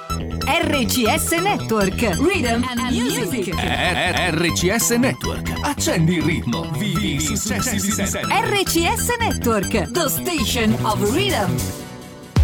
RCS Network. Rhythm and Music. RCS Network. Accendi il ritmo. Vivi i successi di sempre. RCS Network. The Station of Rhythm.